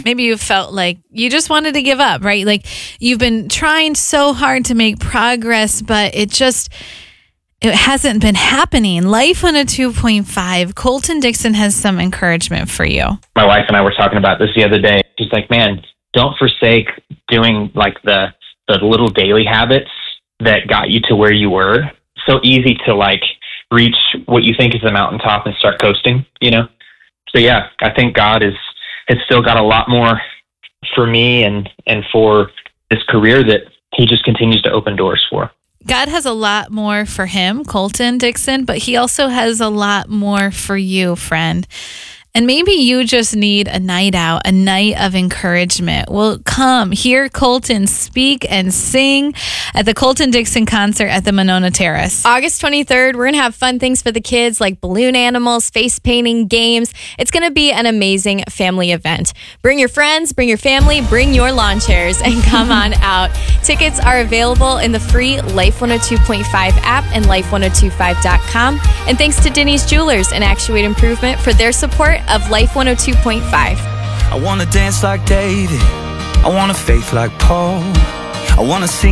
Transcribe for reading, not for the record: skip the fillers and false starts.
Maybe you felt like you just wanted to give up, right? Like you've been trying so hard to make progress, but it hasn't been happening. Life on a 2.5. Colton Dixon has some encouragement for you. My wife and I were talking about this the other day. She's like, man, don't forsake doing like the little daily habits that got you to where you were. So easy to like reach what you think is the mountaintop and start coasting, you know? So yeah, I think God has still got a lot more for me and for this career that he just continues to open doors for. God has a lot more for him, Colton Dixon, but he also has a lot more for you, friend. And maybe you just need a night out, a night of encouragement. Well, come hear Colton speak and sing at the Colton Dixon concert at the Monona Terrace. August 23rd, we're going to have fun things for the kids like balloon animals, face painting, games. It's going to be an amazing family event. Bring your friends, bring your family, bring your lawn chairs, and come on out. Tickets are available in the free Life 102.5 app and life1025.com. And thanks to Denny's Jewelers and Actuate Improvement for their support of Life 102.5. I want to dance like David. I want a faith like Paul. I want to sing